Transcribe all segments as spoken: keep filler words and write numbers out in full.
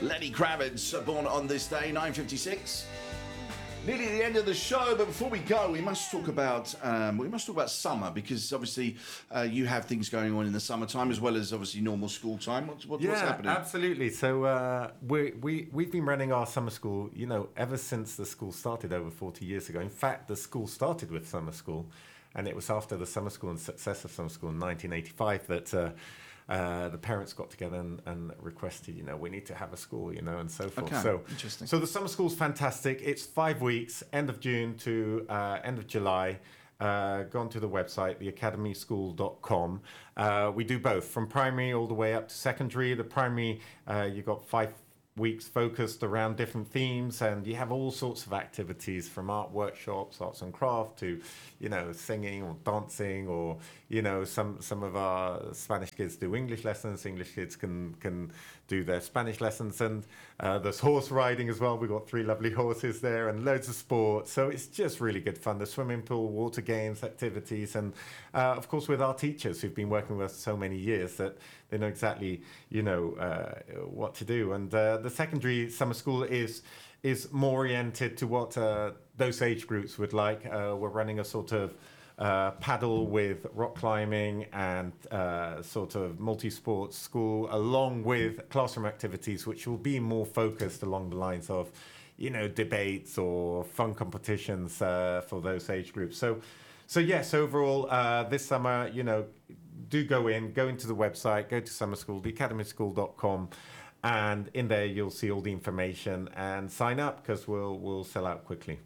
Lenny Kravitz, born on this day, nine fifty-six. Nearly the end of the show, but before we go, we must talk about um, we must talk about summer, because obviously uh, you have things going on in the summertime as well as obviously normal school time. What's, what, yeah, what's happening? Absolutely. So uh, we we we've been running our summer school, you know, ever since the school started over forty years ago. In fact, the school started with summer school, and it was after the summer school and success of summer school in nineteen eighty-five that. Uh, Uh, the parents got together and, and requested, you know, we need to have a school, you know, and so forth. Okay, so, interesting. So the summer school's fantastic. It's five weeks, end of June to uh, end of July. Uh, go onto the website, the academy school dot com. Uh, we do both, from primary all the way up to secondary. The primary, uh, you've got five weeks focused around different themes, and you have all sorts of activities, from art workshops, arts and craft, to, you know, singing or dancing, or, you know, some some of our Spanish kids do English lessons. English kids can can do their Spanish lessons, and uh, there's horse riding as well. We've got three lovely horses there, and loads of sport. So it's just really good fun. The swimming pool, water games, activities, and uh, of course with our teachers who've been working with us so many years that they know exactly, you know, uh, what to do. And uh, the secondary summer school is is more oriented to what uh, those age groups would like. Uh, we're running a sort of uh, paddle with rock climbing and uh, sort of multi-sports school, along with classroom activities, which will be more focused along the lines of, you know, debates or fun competitions uh, for those age groups. So, so yes, overall, uh, this summer, you know, do go in, go into the website, go to summer school, the academy school dot com. And in there, you'll see all the information and sign up, because we'll we'll sell out quickly.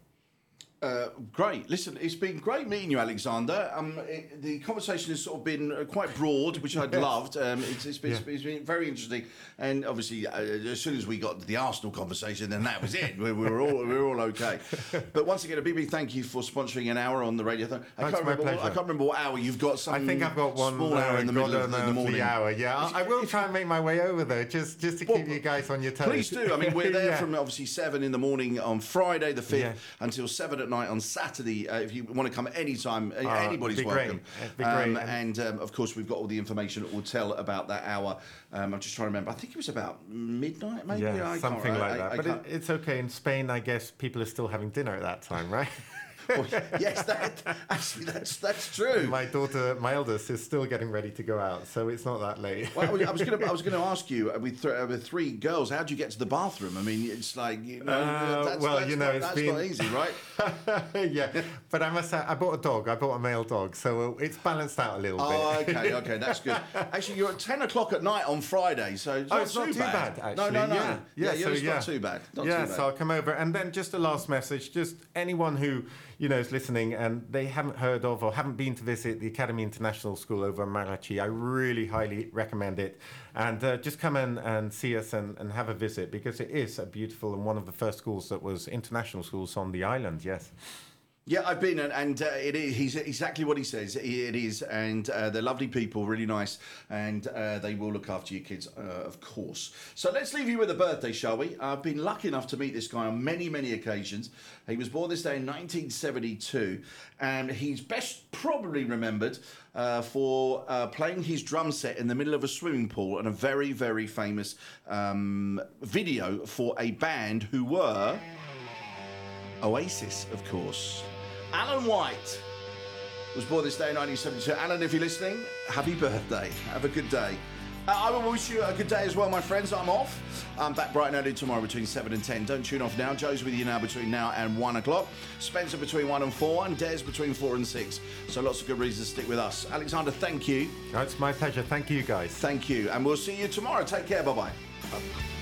Uh, great. Listen, it's been great meeting you, Alexander. Um, it, the conversation has sort of been uh, quite broad, which I'd Yes. loved. Um, it's, it's, been, Yeah. it's been very interesting, and obviously, uh, as soon as we got to the Arsenal conversation, then that was it. we, we were all we were all okay. But once again, a big, big thank you for sponsoring an hour on the radio. I That's can't my remember. What, I pleasure. can't remember what hour you've got. Some I think I've got one small hour uh, in the middle of God the, the morning. hour. Yeah, I, I will If- try and make my way over there, just just to Well, keep you guys on your toes. Please do. I mean, we're there Yeah. from obviously seven in the morning on Friday the fifth Yeah. until seven at night on Saturday. Uh, if you want to come at any time, uh, Oh, anybody's it'd be great. welcome. It'd be Um, great. and um, of course, we've got all the information that will tell about that hour. Um, I'm just trying to remember. I think it was about midnight, maybe. Yeah, I can't- something like I- that. I but can't- it, it's okay. In Spain, I guess people are still having dinner at that time, right? Well, yes, that, actually, that's that's true. My daughter, my eldest, is still getting ready to go out, so it's not that late. Well, I was- I was going to I was going to ask you uh, with, th- uh, with three girls, how do you get to the bathroom? I mean, it's like you know, Uh, that's, well, that's you know, not, it's that's been- not easy, right? Yeah, but I must say, I bought a dog. I bought a male dog, so it's balanced out a little Oh, bit. okay, okay, that's good. Actually, you're at ten o'clock at night on Friday, so it's Oh, not it's too not too bad. bad, actually. No, no, no. Yeah, yeah, yeah, so, it's yeah. not too bad. Not yeah, too bad. so I'll come over. And then just a last message, just anyone who, you know, is listening and they haven't heard of or haven't been to visit the Academy International School over in Marachi, I really highly recommend it. And uh, just come in and see us and, and have a visit, because it is a beautiful and one of the first schools that was international schools on the island, yes. Yeah, I've been, and, and uh, it is. He's exactly what he says. It is, and uh, they're lovely people, really nice, and uh, they will look after your kids, uh, of course. So let's leave you with a birthday, shall we? I've been lucky enough to meet this guy on many, many occasions. He was born this day in nineteen seventy-two, and he's best probably remembered uh, for uh, playing his drum set in the middle of a swimming pool in a very, very famous um, video for a band who were Oasis, of course. Alan White was born this day in nineteen seventy-two. Alan, if you're listening, happy birthday. Have a good day. Uh, I will wish you a good day as well, my friends. I'm off. I'm back bright and early tomorrow between seven and ten. Don't tune off now. Joe's with you now between now and one o'clock. Spencer between one and four. And Des between four and six. So lots of good reasons to stick with us. Alexander, thank you. No, it's my pleasure. Thank you, guys. Thank you. And we'll see you tomorrow. Take care. Bye-bye. Bye.